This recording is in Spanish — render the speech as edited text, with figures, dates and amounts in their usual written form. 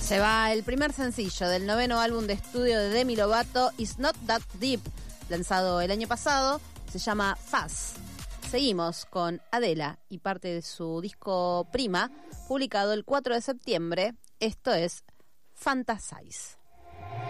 Se va el primer sencillo del noveno álbum de estudio de Demi Lovato, It's Not That Deep, lanzado el año pasado. Se llama Fast. Seguimos con Adela y parte de su disco Prima, publicado el 4 de septiembre. Esto es Fantasize.